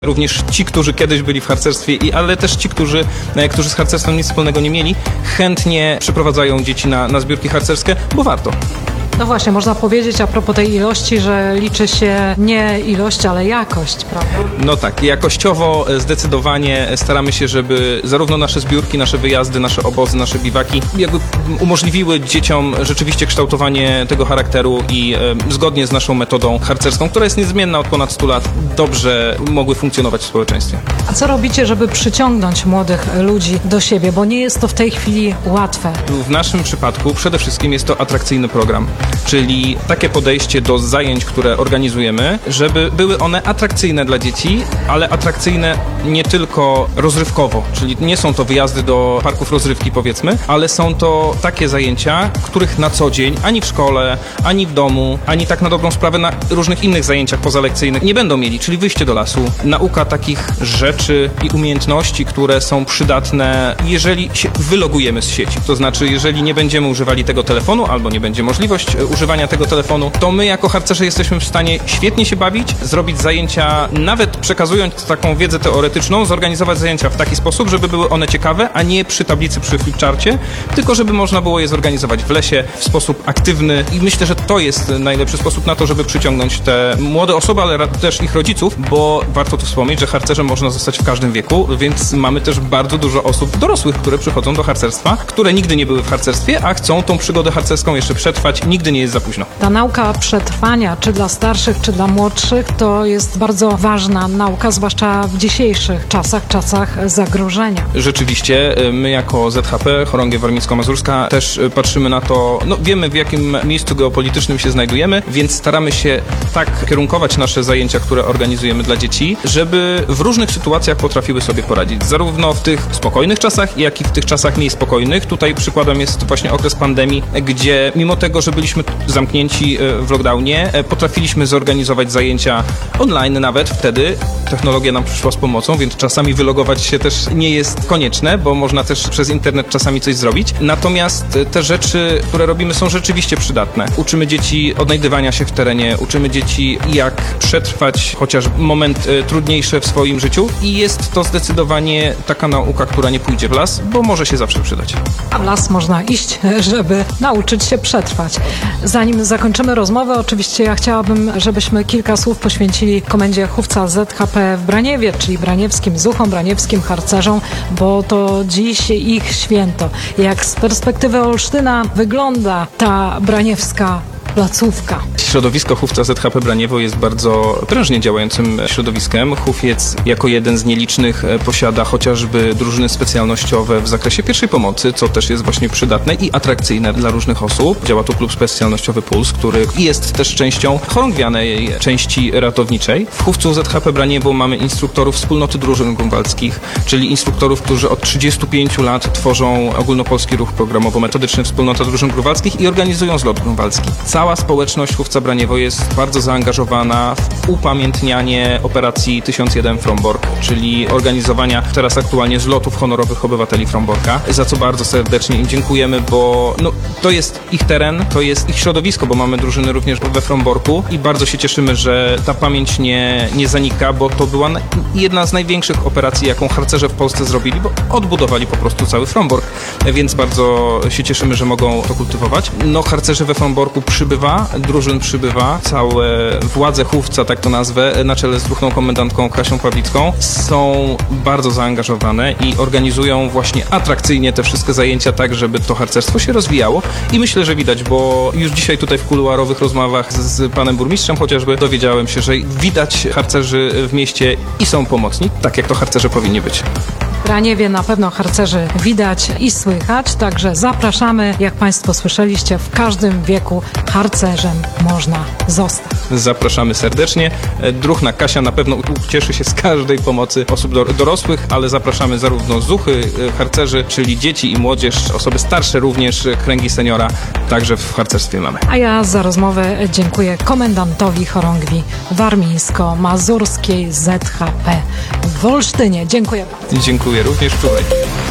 Również ci, którzy kiedyś byli w harcerstwie, ale też ci, którzy z harcerstwem nic wspólnego nie mieli, chętnie przyprowadzają dzieci na zbiórki harcerskie, bo warto. No właśnie, można powiedzieć a propos tej ilości, że liczy się nie ilość, ale jakość, prawda? No tak, jakościowo zdecydowanie staramy się, żeby zarówno nasze zbiórki, nasze wyjazdy, nasze obozy, nasze biwaki jakby umożliwiły dzieciom rzeczywiście kształtowanie tego charakteru i zgodnie z naszą metodą harcerską, która jest niezmienna od ponad 100 lat, dobrze mogły funkcjonować w społeczeństwie. A co robicie, żeby przyciągnąć młodych ludzi do siebie? Bo nie jest to w tej chwili łatwe. W naszym przypadku przede wszystkim jest to atrakcyjny program, czyli takie podejście do zajęć, które organizujemy, żeby były one atrakcyjne dla dzieci, ale atrakcyjne nie tylko rozrywkowo, czyli nie są to wyjazdy do parków rozrywki, powiedzmy, ale są to takie zajęcia, których na co dzień ani w szkole, ani w domu, ani tak na dobrą sprawę na różnych innych zajęciach pozalekcyjnych nie będą mieli, czyli wyjście do lasu, nauka takich rzeczy i umiejętności, które są przydatne, jeżeli się wylogujemy z sieci. To znaczy, jeżeli nie będziemy używali tego telefonu, albo nie będzie możliwość używania tego telefonu, to my jako harcerze jesteśmy w stanie świetnie się bawić, zrobić zajęcia, nawet przekazując taką wiedzę teoretyczną, zorganizować zajęcia w taki sposób, żeby były one ciekawe, a nie przy tablicy, przy flipcharcie, tylko żeby można było je zorganizować w lesie w sposób aktywny i myślę, że to jest najlepszy sposób na to, żeby przyciągnąć te młode osoby, ale też ich rodziców, bo warto tu wspomnieć, że harcerzem można zostać w każdym wieku, więc mamy też bardzo dużo osób dorosłych, które przychodzą do harcerstwa, które nigdy nie były w harcerstwie, a chcą tą przygodę harcerską jeszcze przetrwać. Nigdy nie jest za późno. Ta nauka przetrwania, czy dla starszych, czy dla młodszych, to jest bardzo ważna nauka, zwłaszcza w dzisiejszych czasach zagrożenia. Rzeczywiście, my jako ZHP, Chorągiew Warmińsko-Mazurska, też patrzymy na to, wiemy w jakim miejscu geopolitycznym się znajdujemy, więc staramy się tak kierunkować nasze zajęcia, które organizujemy dla dzieci, żeby w różnych sytuacjach potrafiły sobie poradzić. Zarówno w tych spokojnych czasach, jak i w tych czasach mniej spokojnych. Tutaj przykładem jest właśnie okres pandemii, gdzie mimo tego, że byliśmy zamknięci w lockdownie, potrafiliśmy zorganizować zajęcia online nawet wtedy. Technologia nam przyszła z pomocą, więc czasami wylogować się też nie jest konieczne, bo można też przez internet czasami coś zrobić. Natomiast te rzeczy, które robimy, są rzeczywiście przydatne. Uczymy dzieci odnajdywania się w terenie, uczymy dzieci, jak przetrwać chociaż moment trudniejszy w swoim życiu i jest to zdecydowanie taka nauka, która nie pójdzie w las, bo może się zawsze przydać. A w las można iść, żeby nauczyć się przetrwać. Zanim zakończymy rozmowę, oczywiście ja chciałabym, żebyśmy kilka słów poświęcili komendzie chówca ZHP w Braniewie, czyli braniewskim zuchom, braniewskim harcerzom, bo to dziś ich święto. Jak z perspektywy Olsztyna wygląda ta braniewska placówka? Środowisko chówca ZHP Braniewo jest bardzo prężnie działającym środowiskiem. Chówiec jako jeden z nielicznych posiada chociażby drużyny specjalnościowe w zakresie pierwszej pomocy, co też jest właśnie przydatne i atrakcyjne dla różnych osób. Działa tu klub specjalnościowy Puls, który jest też częścią chorągwianej części ratowniczej. W chówcu ZHP Braniewo mamy instruktorów wspólnoty drużyn grunwaldzkich, czyli instruktorów, którzy od 35 lat tworzą ogólnopolski ruch programowo-metodyczny Wspólnota Drużyn Grunwaldzkich i organizują zlot grunwaldzki. Cała społeczność chówca Braniewo jest bardzo zaangażowana w upamiętnianie operacji 1001 Frombork, czyli organizowania teraz aktualnie zlotów honorowych obywateli Fromborka, za co bardzo serdecznie im dziękujemy, bo to jest ich teren, to jest ich środowisko, bo mamy drużyny również we Fromborku i bardzo się cieszymy, że ta pamięć nie zanika, bo to była jedna z największych operacji, jaką harcerze w Polsce zrobili, bo odbudowali po prostu cały Frombork, więc bardzo się cieszymy, że mogą to kultywować. Harcerzy we Fromborku przybywa, drużyn przybywa, całe władze chówca, tak to nazwę, na czele z druhną komendantką Kasią Pawlicką, są bardzo zaangażowane i organizują właśnie atrakcyjnie te wszystkie zajęcia tak, żeby to harcerstwo się rozwijało i myślę, że widać, bo już dzisiaj tutaj w kuluarowych rozmowach z panem burmistrzem chociażby dowiedziałem się, że widać harcerzy w mieście i są pomocni, tak jak to harcerze powinni być. W Braniewie na pewno harcerzy widać i słychać, także zapraszamy, jak państwo słyszeliście, w każdym wieku harcerzem można zostać. Zapraszamy serdecznie. Druhna Kasia na pewno ucieszy się z każdej pomocy osób dorosłych, ale zapraszamy zarówno zuchy, harcerzy, czyli dzieci i młodzież, osoby starsze również, kręgi seniora, także w harcerstwie mamy. A ja za rozmowę dziękuję komendantowi chorągwi warmińsko-mazurskiej ZHP w Olsztynie. Dziękuję bardzo. Dziękuję również. Czuwaj.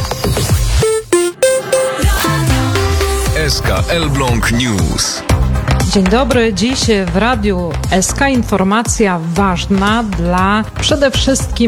SK Elbląg News. Dzień dobry. Dziś w Radiu SK informacja ważna dla przede wszystkim